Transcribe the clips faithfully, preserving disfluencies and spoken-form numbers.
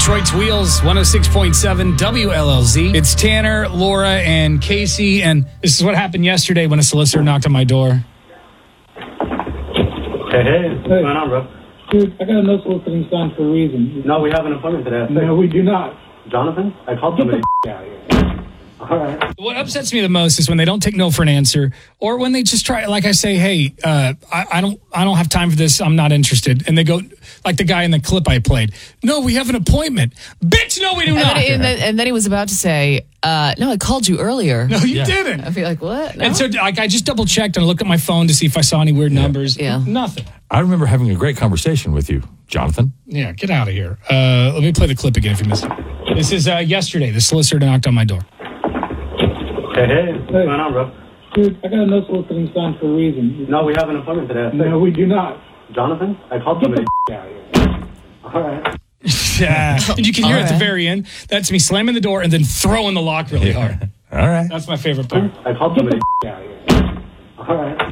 Detroit's Wheels, one oh six point seven W L L Z. It's Tanner, Laura, and Casey, and this is what happened yesterday when a solicitor knocked on my door. Hey, hey, what's going on, bro? Dude, I got a no soliciting sign for a reason. No, we have an appointment today. No, we do not. Jonathan? I called somebody. Get the out of here. All right. What upsets me the most is when they don't take no for an answer, or when they just try, like I say, hey, uh, I, I don't I don't have time for this, I'm not interested. And they go, like the guy in the clip I played, no, we have an appointment. Bitch, no, we do and not. Then, and, then, and then he was about to say, uh, no, I called you earlier. No, you Yeah. didn't. I feel like, what? No? And so like, I just double checked and looked at my phone to see if I saw any weird numbers. Yeah. Nothing. I remember having a great conversation with you, Jonathan. Yeah, get out of here. Uh, let me play the clip again if you missed it. This is uh, yesterday. The solicitor knocked on my door. Hey, hey, what's going on, bro? Dude, I got a no soliciting sign for a reason. No, we have an appointment today. No, we do not. Jonathan? I called Get somebody. the out of here. All right. Yeah. And you can hear All at the right. very end, that's me slamming the door and then throwing the lock really hard. All right. That's my favorite part. I called Get somebody. the out of here. All right.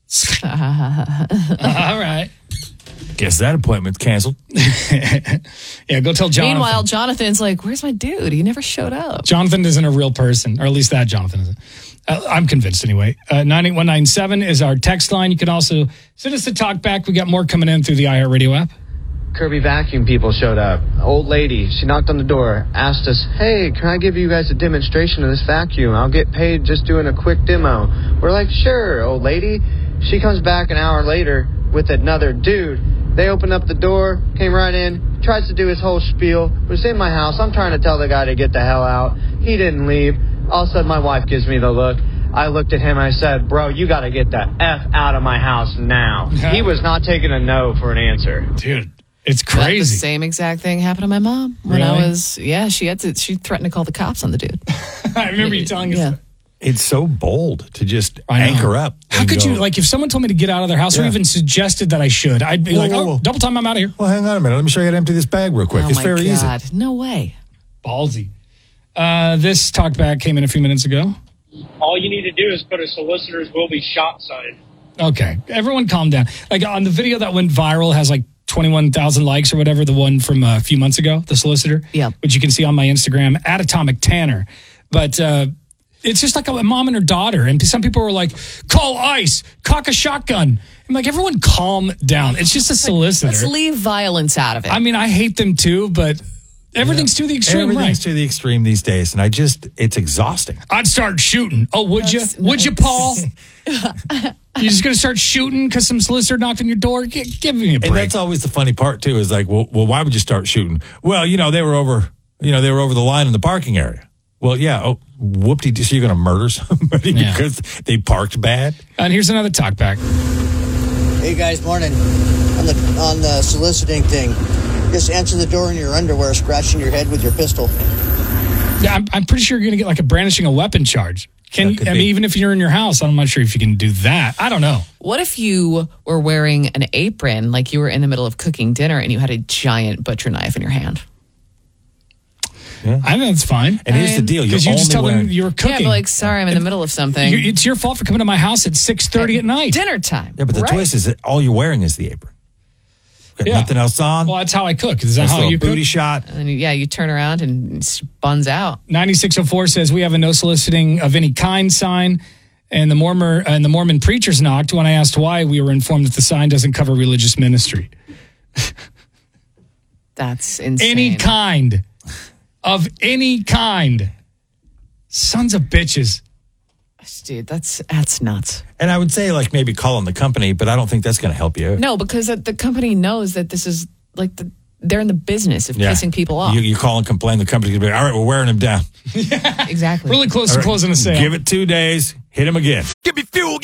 All right. Guess that appointment's canceled. Yeah, go tell Jonathan. Meanwhile, Jonathan's like, where's my dude? He never showed up. Jonathan isn't a real person, or at least that Jonathan isn't. Uh, I'm convinced anyway. Uh, nine eight one nine seven is our text line. You can also send us a talk back. We got more coming in through the iHeartRadio app. Kirby vacuum people showed up. Old lady, she knocked on the door, asked us, hey, can I give you guys a demonstration of this vacuum? I'll get paid just doing a quick demo. We're like, sure, old lady. She comes back an hour later with another dude. They opened up the door, came right in, tries to do his whole spiel. It was in my house. I'm trying to tell the guy to get the hell out. He didn't leave. All of a sudden, my wife gives me the look. I looked at him and I said, bro, you got to get the F out of my house now. He was not taking a no for an answer. Dude, it's That, the crazy. same exact thing happened to my mom when Really? I was, yeah, she had to, she threatened to call the cops on the dude. I remember you telling us Yeah. that. It's so bold to just I know. anchor up. How and could go, you, like, if someone told me to get out of their house or Yeah. even suggested that I should, I'd be Whoa, like, whoa, oh, whoa. double time, I'm out of here. Well, hang on a minute. Let me show you how to empty this bag real quick. Oh it's my very God. easy. No way. Ballsy. Uh, this talkback came in a few minutes ago. All you need to do is put a solicitor's will be shot sign. Okay, everyone calm down. Like on the video that went viral has like twenty-one thousand likes or whatever, the one from a few months ago, the solicitor, Yeah. which you can see on my Instagram, at Atomic Tanner. But uh, it's just like a mom and her daughter. And some people were like, call ICE, cock a shotgun. I'm like, everyone calm down. It's just a solicitor. Let's leave violence out of it. I mean, I hate them too, but everything's to the extreme, Everything's right? to the extreme these days, and I just, it's exhausting. I'd start shooting. Oh, would you? That's Would you, nice. Paul? You're just going to start shooting because some solicitor knocked on your door? G- give me a break. And that's always the funny part too. Is like, well, well, why would you start shooting? Well, you know, they were over, you know, they were over the line in the parking area. Well, yeah. Oh, whoop-de-doo. So you're going to murder somebody Yeah. because they parked bad? And here's another talk back. Hey guys, morning. On the on the soliciting thing, just answer the door in your underwear, scratching your head with your pistol. Yeah, I'm, I'm pretty sure you're going to get like a brandishing a weapon charge. Can That could I mean, be. even if you're in your house, I'm not sure if you can do that. I don't know. What if you were wearing an apron, like you were in the middle of cooking dinner and you had a giant butcher knife in your hand? I think that's fine. And here's the deal: you're Because you just only tell them wearing- you were cooking. Yeah, but like, sorry, I'm in the middle of something. You- it's your fault for coming to my house at six thirty at night. Dinner time. Yeah, but the right? twist is that all you're wearing is the apron. Got Yeah. nothing else on. Well, that's how I cook. Is that Nice how little you cook? booty shot. And then, yeah, you turn around and it buns out. ninety-six oh four says we have a no soliciting of any kind sign. And the Mormon, and the Mormon preachers knocked. When I asked why, we were informed that the sign doesn't cover religious ministry. That's insane. Any kind. Of any kind. Sons of bitches. Dude, that's that's nuts. And I would say, like, maybe calling the company, but I don't think that's going to help you. No, because the company knows that this is like the, they're in the business of Yeah. pissing people off. You, you call and complain, the company's going to be like, all right, we're wearing him down. Exactly. Really close to All right, closing a sale. Give it two days, hit him again.